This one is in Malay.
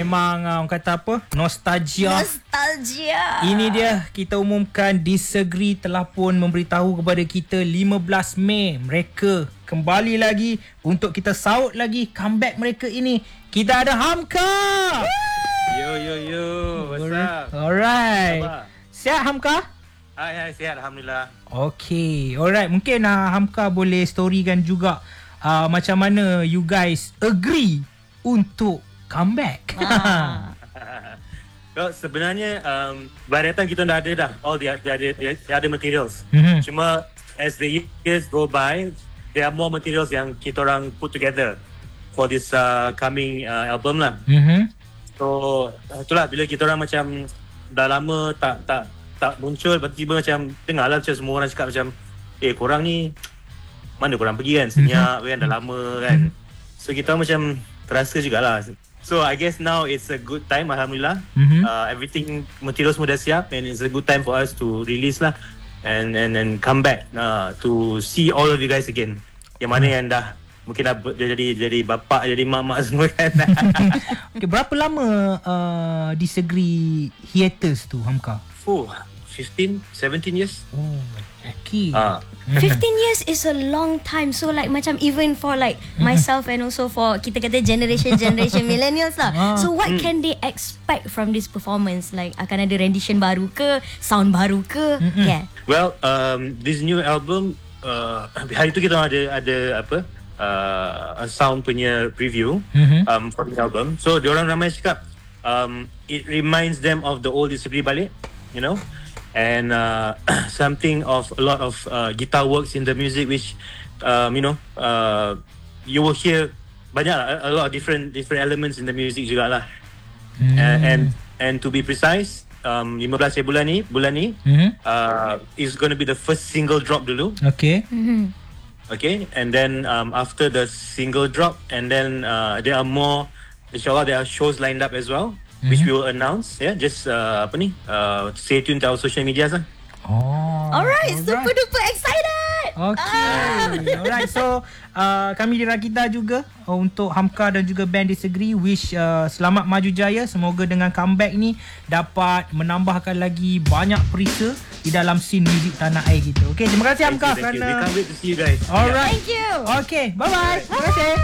memang orang kata apa? Nostalgia. Ini dia, kita umumkan Disagree telah pun memberitahu kepada kita 15 Mei mereka kembali lagi untuk kita saut lagi comeback mereka ini. Kita ada Hamka. Yo. What's up? Alright. Sihat Hamka? Hai, sihat Alhamdulillah. Okay, alright. Mungkin Hamka boleh storykan juga macam mana you guys agree untuk comeback. So, sebenarnya by that time kita dah ada all the other materials. Cuma as the years go by, there are more materials yang kita orang put together for this coming album lah. So itulah bila kita orang macam dah lama tak muncul, tiba-tiba macam dengar lah macam semua orang cakap macam korang ni mana korang pergi kan, senyap kan, dah lama kan. So kita macam terasa jugalah. So I guess now it's a good time, Alhamdulillah. Everything, material semua dah siap, and it's a good time for us to release lah and come back to see all of you guys again. Yang mana yang dah mungkin dah jadi bapak, jadi mak semua kan. Okay, berapa lama Disagree hiatus tu Hamka? 15, 17 years. Oh, okay. 15 years is a long time. So like macam even for like myself and also for kita kata generation millennials lah. So what can they expect from this performance? Like akan ada rendition baru ke, sound baru ke? Yeah. Well, this new album hari tu kita ada apa? A sound punya preview for the album. So diorang ramai cakap it reminds them of the old Disagree balik, you know, and something of a lot of guitar works in the music, which you know, you will hear banyak a lot of different elements in the music jugalah. And to be precise, 15 bulan ni is going to be the first single drop dulu. Okay. Okay, and then after the single drop, and then there are more, insyaAllah there are shows lined up as well, which we will announce. Yeah, just stay tuned to our social media lah. Alright, super duper excited. Okay. Alright, so kami di Rakita juga untuk Hamka dan juga band Disagree wish selamat maju jaya. Semoga dengan comeback ni dapat menambahkan lagi banyak perisa di dalam scene muzik tanah air kita. Okay, terima kasih Hamka Thank you. We can't wait to see you guys. Alright. Thank you. Okay, bye-bye. Terima kasih.